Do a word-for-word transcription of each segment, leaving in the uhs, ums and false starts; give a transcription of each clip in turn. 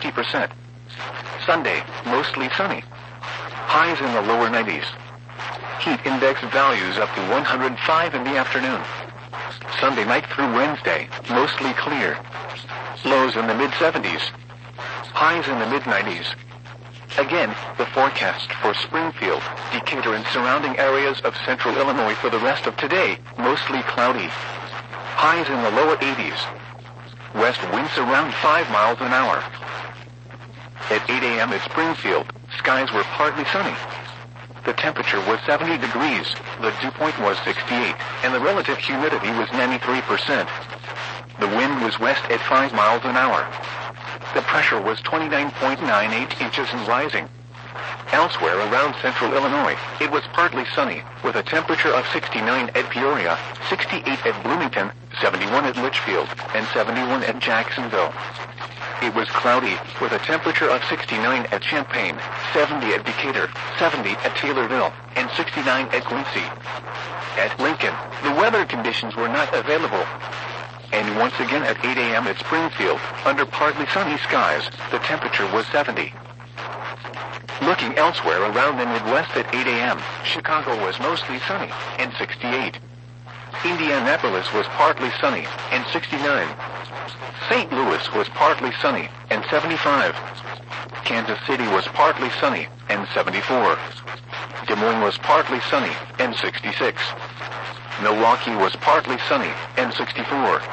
fifty percent. Sunday, mostly sunny. Highs in the lower nineties. Heat index values up to one hundred five in the afternoon. Sunday night through Wednesday, mostly clear. Lows in the mid seventies. Highs in the mid nineties. Again, the forecast for Springfield, Decatur and surrounding areas of central Illinois for the rest of today, mostly cloudy. Highs in the lower eighties. West winds around five miles an hour. At eight a.m. at Springfield, skies were partly sunny. The temperature was seventy degrees, the dew point was sixty-eight, and the relative humidity was ninety-three percent. The wind was west at five miles an hour. The pressure was twenty-nine point nine eight inches and rising. Elsewhere around central Illinois, it was partly sunny, with a temperature of sixty-nine at Peoria, sixty-eight at Bloomington, seventy-one at Litchfield, and seventy-one at Jacksonville. It was cloudy, with a temperature of sixty-nine at Champaign, seventy at Decatur, seventy at Taylorville, and sixty-nine at Quincy. At Lincoln, the weather conditions were not available. And once again at eight a.m. at Springfield, under partly sunny skies, the temperature was seventy. Looking elsewhere around the Midwest at eight a.m., Chicago was mostly sunny, and sixty-eight. Indianapolis was partly sunny, and sixty-nine. Saint Louis was partly sunny, and seventy-five. Kansas City was partly sunny, and seventy-four. Des Moines was partly sunny, and sixty-six. Milwaukee was partly sunny, and sixty-four.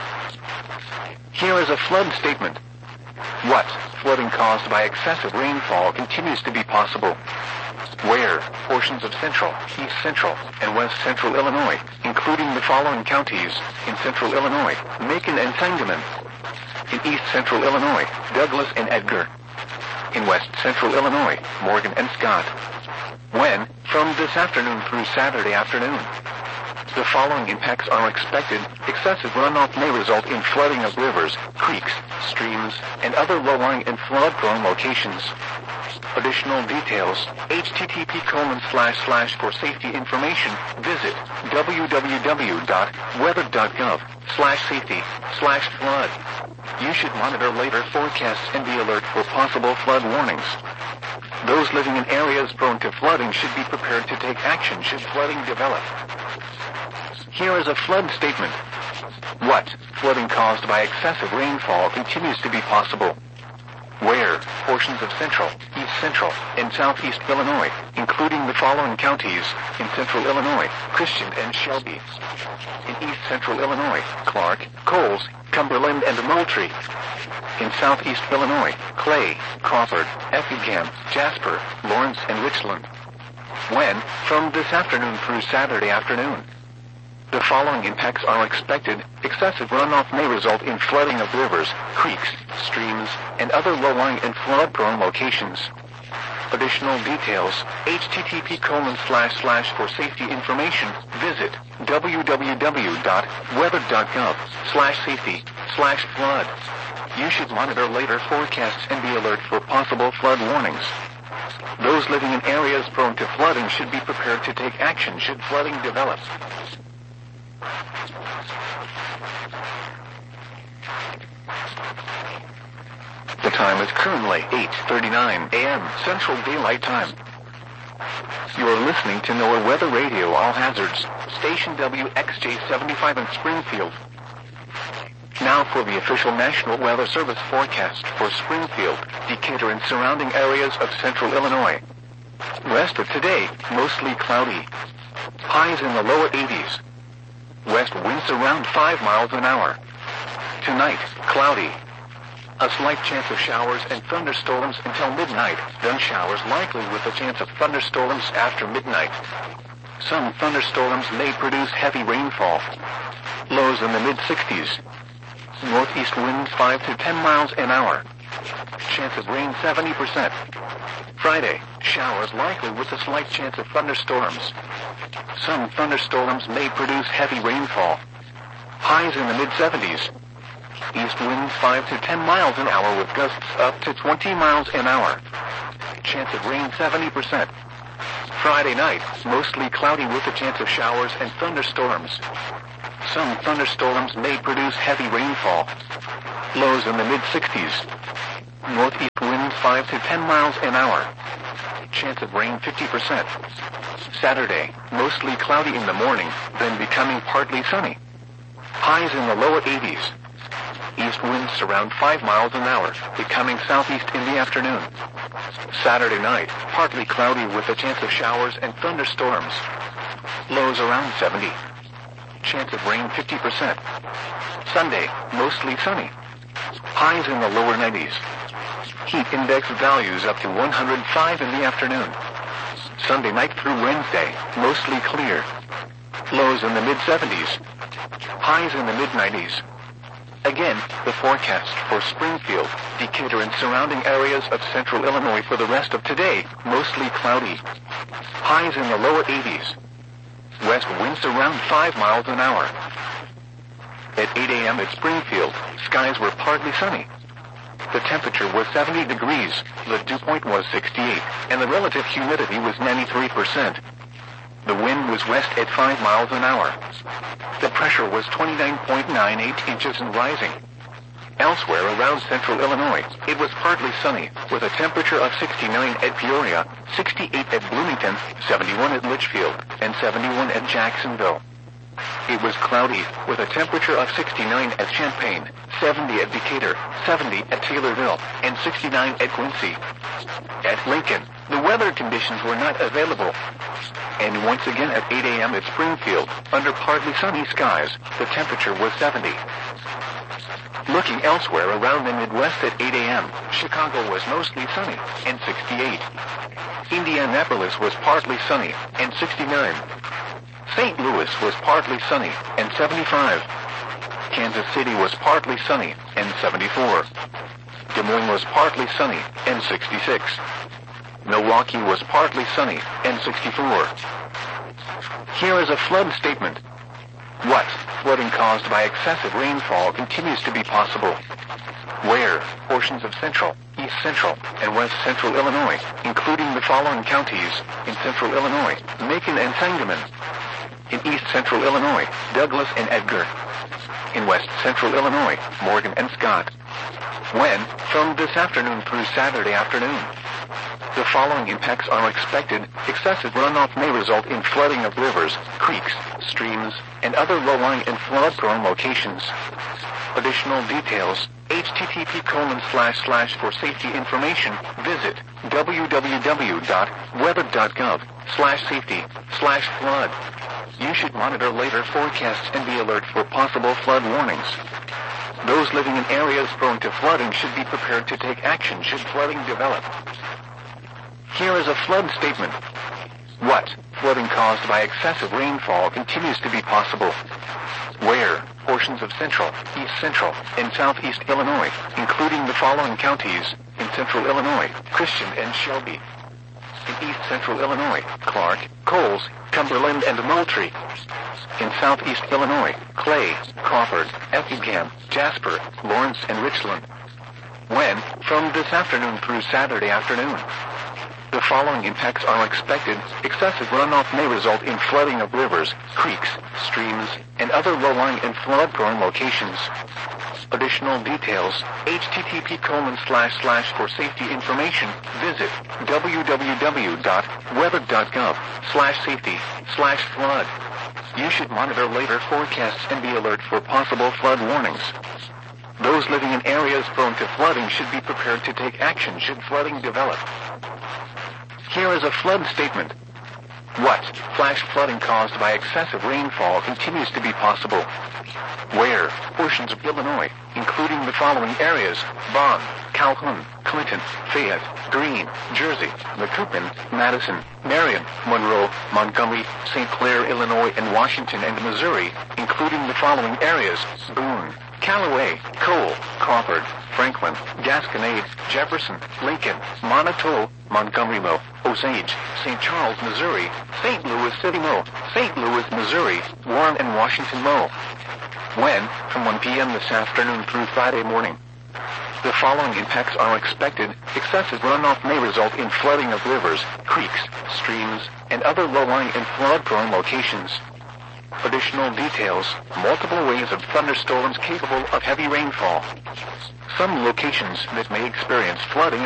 Here is a flood statement. What? Flooding caused by excessive rainfall continues to be possible. Where? Portions of central, east central, and west central Illinois, including the following counties: in central Illinois, Macon and Sangamon. In east central Illinois, Douglas and Edgar. In west central Illinois, Morgan and Scott. When? From this afternoon through Saturday afternoon. The following impacts are expected. Excessive runoff may result in flooding of rivers, creeks, streams, and other low-lying and flood-prone locations. Additional details, http colon slash slash for safety information, visit www.weather.gov slash safety slash flood. You should monitor later forecasts and be alert for possible flood warnings. Those living in areas prone to flooding should be prepared to take action should flooding develop. Here is a flood statement. What? Flooding caused by excessive rainfall continues to be possible. Where? Portions of central, east central, and southeast Illinois, including the following counties: in central Illinois, Christian and Shelby. In east central Illinois, Clark, Coles, Cumberland, and Moultrie. In southeast Illinois, Clay, Crawford, Effingham, Jasper, Lawrence, and Richland. When? From this afternoon through Saturday afternoon. The following impacts are expected. Excessive runoff may result in flooding of rivers, creeks, streams, and other low-lying and flood-prone locations. Additional details, http colon slash slash for safety information, visit www.weather.gov slash safety slash flood. You should monitor later forecasts and be alert for possible flood warnings. Those living in areas prone to flooding should be prepared to take action should flooding develop. The time is currently eight thirty-nine a.m. Central Daylight Time. You are listening to NOAA Weather Radio All Hazards, station W X J seventy-five in Springfield. Now for the official National Weather Service forecast for Springfield, Decatur, and surrounding areas of central Illinois. Rest of today, mostly cloudy. Highs in the lower eighties. West winds around five miles an hour. Tonight, cloudy. A slight chance of showers and thunderstorms until midnight, then showers likely with a chance of thunderstorms after midnight. Some thunderstorms may produce heavy rainfall. Lows in the mid sixties. Northeast winds five to ten miles an hour. Chance of rain seventy percent. Friday, showers likely with a slight chance of thunderstorms. Some thunderstorms may produce heavy rainfall. Highs in the mid seventies. East winds five to ten miles an hour with gusts up to twenty miles an hour. Chance of rain seventy percent. Friday night, mostly cloudy with a chance of showers and thunderstorms. Some thunderstorms may produce heavy rainfall. Lows in the mid sixties. Northeast five to ten miles an hour. Chance of rain fifty percent. Saturday, mostly cloudy in the morning, then becoming partly sunny. Highs in the lower eighties. East winds around five miles an hour, becoming southeast in the afternoon. Saturday night, partly cloudy with a chance of showers and thunderstorms. Lows around seventy. Chance of rain fifty percent. Sunday, mostly sunny. Highs in the lower nineties. Heat index values up to one hundred five in the afternoon. Sunday night through Wednesday, mostly clear. Lows in the mid seventies. Highs in the mid nineties. Again, the forecast for Springfield, Decatur and surrounding areas of central Illinois for the rest of today, mostly cloudy. Highs in the lower eighties. West winds around five miles an hour. At eight a.m. at Springfield, skies were partly sunny. The temperature was seventy degrees, the dew point was sixty-eight, and the relative humidity was ninety-three percent. The wind was west at five miles an hour. The pressure was twenty-nine point nine eight inches and rising. Elsewhere around central Illinois, it was partly sunny, with a temperature of sixty-nine at Peoria, sixty-eight at Bloomington, seventy-one at Litchfield, and seventy-one at Jacksonville. It was cloudy, with a temperature of sixty-nine at Champaign, seventy at Decatur, seventy at Taylorville, and sixty-nine at Quincy. At Lincoln, the weather conditions were not available. And once again at eight a.m. at Springfield, under partly sunny skies, the temperature was seventy. Looking elsewhere around the Midwest at eight a.m., Chicago was mostly sunny, and sixty-eight. Indianapolis was partly sunny, and sixty-nine. Saint Louis was partly sunny, and seventy-five. Kansas City was partly sunny, and seventy-four. Des Moines was partly sunny, and sixty-six. Milwaukee was partly sunny, and sixty-four. Here is a flood statement. What? Flooding caused by excessive rainfall continues to be possible. Where? Portions of central, east central, and west central Illinois, including the following counties: in central Illinois, Macon and Sangamon. In east central Illinois, Douglas and Edgar. In west central Illinois, Morgan and Scott. When? From this afternoon through Saturday afternoon. The following impacts are expected. Excessive runoff may result in flooding of rivers, creeks, streams, and other low-lying and flood-prone locations. Additional details: http colon slash slash for safety information, visit www.weather.gov slash safety slash flood. You should monitor later forecasts and be alert for possible flood warnings. Those living in areas prone to flooding should be prepared to take action should flooding develop. Here is a flood statement. What? Flooding caused by excessive rainfall continues to be possible. Where? Portions of central, east central, and southeast Illinois, including the following counties: in central Illinois, Christian and Shelby. In east central Illinois, Clark, Coles, Cumberland, and Moultrie. In southeast Illinois, Clay, Crawford, Effingham, Jasper, Lawrence, and Richland. When? From this afternoon through Saturday afternoon. The following impacts are expected. Excessive runoff may result in flooding of rivers, creeks, streams, and other low-lying and flood-prone locations. Additional details: http colon slash slash for safety information, visit www.weather.gov slash safety slash flood. You should monitor later forecasts and be alert for possible flood warnings. Those living in areas prone to flooding should be prepared to take action should flooding develop. Here is a flood statement. What? Flash flooding caused by excessive rainfall continues to be possible. Where? Portions of Illinois, including the following areas: Bond, Calhoun, Clinton, Fayette, Greene, Jersey, Macoupin, Madison, Marion, Monroe, Montgomery, Saint Clair, Illinois, and Washington and Missouri, including the following areas: Boone, Callaway, Cole, Crawford, Franklin, Gasconade, Jefferson, Lincoln, Monotole, Montgomeryville, Osage, Saint Charles, Missouri, Saint Louis City, Mo, Saint Louis, Missouri, Warren and Washington, Mo. When? From one p.m. this afternoon through Friday morning. The following impacts are expected. Excessive runoff may result in flooding of rivers, creeks, streams, and other low-lying and flood-prone locations. Additional details: multiple waves of thunderstorms capable of heavy rainfall. Some locations that may experience flooding